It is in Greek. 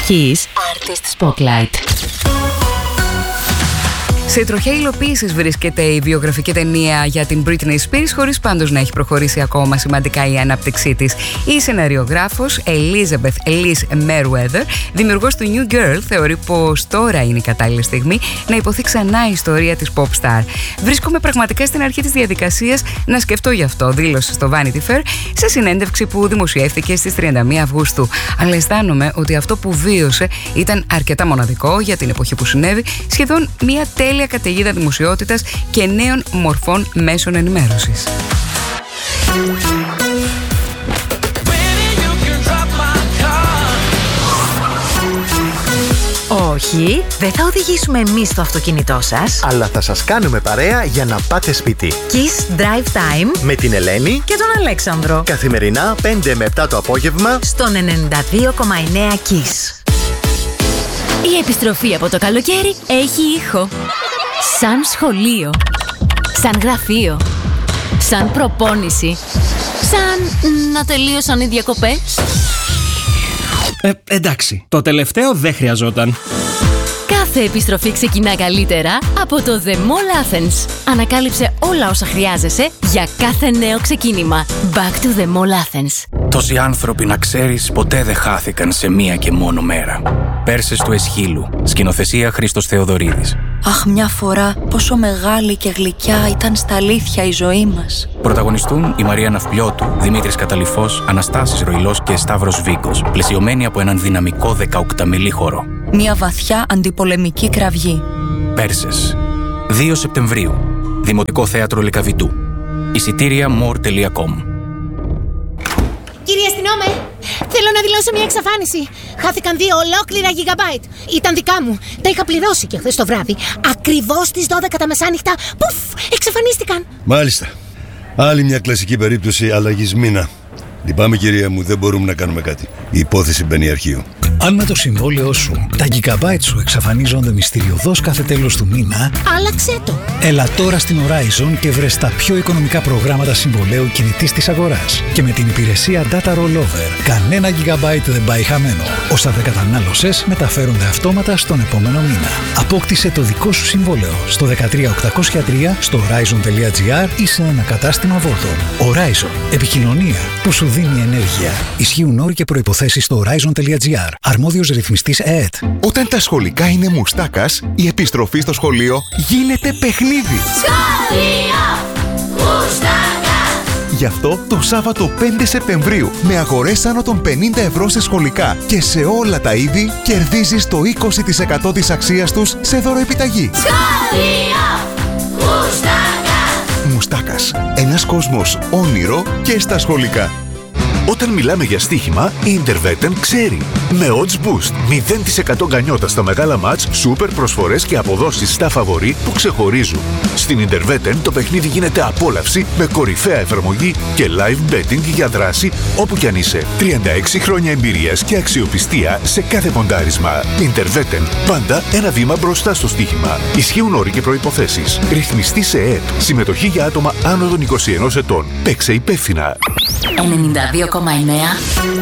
Kiss Artist Spotlight. Σε τροχιά υλοποίησης βρίσκεται η βιογραφική ταινία για την Britney Spears, χωρίς πάντως να έχει προχωρήσει ακόμα σημαντικά η ανάπτυξή της. Η σεναριογράφος Elizabeth Liz Meriwether, δημιουργός του New Girl, θεωρεί πως τώρα είναι η κατάλληλη στιγμή να υποθεί ξανά η ιστορία της pop star. Βρίσκομαι πραγματικά στην αρχή της διαδικασίας να σκεφτώ γι' αυτό, δήλωσε στο Vanity Fair σε συνέντευξη που δημοσιεύθηκε στις 31 Αυγούστου. Αλλά αισθάνομαι ότι αυτό που βίωσε ήταν αρκετά μοναδικό για την εποχή που συνέβη, σχεδόν μια τέλεια καταιγίδα δημοσιότητας και νέων μορφών μέσων ενημέρωσης. Όχι, δεν θα οδηγήσουμε εμείς το αυτοκίνητό σας, αλλά θα σας κάνουμε παρέα για να πάτε σπίτι. Kiss Drive Time με την Ελένη και τον Αλέξανδρο. Καθημερινά 5 με 7 το απόγευμα στον 92,9 Kiss. Η επιστροφή από το καλοκαίρι έχει ήχο. Σαν σχολείο. Σαν γραφείο. Σαν προπόνηση. Σαν να τελείωσαν οι διακοπές. Εντάξει, το τελευταίο δεν χρειαζόταν. Κάθε επιστροφή ξεκινά καλύτερα από το The Mall Athens. Ανακάλυψε όλα όσα χρειάζεσαι για κάθε νέο ξεκίνημα. Back to The Mall Athens. Τόσοι άνθρωποι, να ξέρεις, ποτέ δεν χάθηκαν σε μία και μόνο μέρα. Πέρσες του Εσχύλου. Σκηνοθεσία Χρήστος Θεοδωρίδης. Αχ, μια φορά πόσο μεγάλη και γλυκιά ήταν στα αλήθεια η ζωή μας. Πρωταγωνιστούν η Μαρία Ναυπλιώτου, Δημήτρης Καταλυφός, Αναστάσης Ροϊλός και Σταύρος Βίκος, πλαισιωμένοι από έναν δυναμικό 18μελή χώρο. Μια βαθιά αντιπολεμική κραυγή. Πέρσες, 2 Σεπτεμβρίου, Δημοτικό Θέατρο Λυκαβητού. Εισιτήρια more.com. Κύριε αστυνόμε, θέλω να δηλώσω μια εξαφάνιση. Χάθηκαν 2 ολόκληρα gigabyte. Ήταν δικά μου. Τα είχα πληρώσει και χθες το βράδυ. Ακριβώς στις 12 τα μεσάνυχτα. Πουφ, εξαφανίστηκαν. Μάλιστα. Άλλη μια κλασική περίπτωση αλλαγής μήνα. Λυπάμαι, κυρία μου, δεν μπορούμε να κάνουμε κάτι. Η υπόθεση μπαίνει αρχείο. Αν με το συμβόλαιό σου τα gigabyte σου εξαφανίζονται μυστηριωδώς κάθε τέλος του μήνα, άλλαξε το. Έλα τώρα στην Horizon και βρες τα πιο οικονομικά προγράμματα συμβολαίου κινητής της αγοράς. Και με την υπηρεσία Data Rollover, κανένα gigabyte δεν πάει χαμένο. Όσα δεν κατανάλωσες μεταφέρονται αυτόματα στον επόμενο μήνα. Απόκτησε το δικό σου συμβόλαιο στο 13803, στο horizon.gr ή σε ένα κατάστημα Volton. Horizon. Επικοινωνία που σου δίνει ενέργεια. Ισχύουν όροι και προϋποθέσεις στο horizon.gr. Αρμόδιος ρυθμιστής ΕΕΤ. Όταν τα σχολικά είναι μουστάκας, η επιστροφή στο σχολείο γίνεται παιχνίδι. Σχολείο Μουστάκα. Γι' αυτό το Σάββατο 5 Σεπτεμβρίου, με αγορές άνω των 50 ευρώ σε σχολικά και σε όλα τα είδη, κερδίζεις το 20% της αξίας τους σε δωροεπιταγή. Σχολείο Μουστάκα. Μουστάκας. Ένας κόσμος όνειρο και στα σχολικά. Όταν μιλάμε για στοίχημα, η Intervetten ξέρει. Με odds boost, 0% γκανιότα στα μεγάλα μάτς, σούπερ προσφορές και αποδόσεις στα φαβορί που ξεχωρίζουν. Στην Intervetten το παιχνίδι γίνεται απόλαυση με κορυφαία εφαρμογή και live betting για δράση όπου κι αν είσαι. 36 χρόνια εμπειρίας και αξιοπιστία σε κάθε ποντάρισμα. Intervetten, πάντα ένα βήμα μπροστά στο στοίχημα. Ισχύουν όροι και προϋποθέσεις. Ρυθμιστή σε ΕΕΠ. Συμμετοχή για άτομα άνω των 21 ετών. Παίξε υπεύθυνα. 92,9